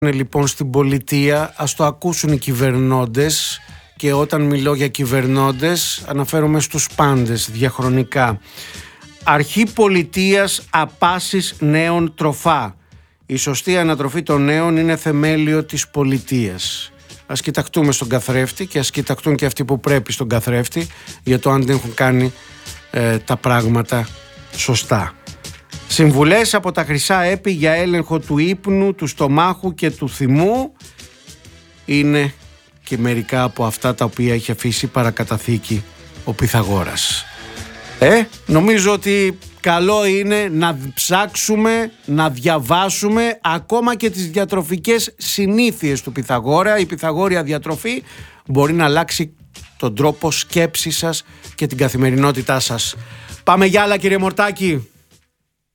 Λοιπόν στην πολιτεία, ας το ακούσουν οι κυβερνώντες, και όταν μιλώ για κυβερνώντες αναφέρομαι στους πάντες διαχρονικά. Αρχή πολιτείας απάσης νέων τροφά. Η σωστή ανατροφή των νέων είναι θεμέλιο της πολιτείας. Ας κοιταχτούμε στον καθρέφτη και ας κοιταχτούν και αυτοί που πρέπει στον καθρέφτη για το αν δεν έχουν κάνει τα πράγματα σωστά. Συμβουλές από τα Χρυσά Έπη για έλεγχο του ύπνου, του στομάχου και του θυμού είναι και μερικά από αυτά τα οποία έχει αφήσει παρακαταθήκη ο Πυθαγόρας. Νομίζω ότι καλό είναι να ψάξουμε, να διαβάσουμε ακόμα και τις διατροφικές συνήθειες του Πυθαγόρα. Η Πυθαγόρια διατροφή μπορεί να αλλάξει τον τρόπο σκέψης σας και την καθημερινότητά σας. Πάμε για άλλα, κύριε Μορτάκη.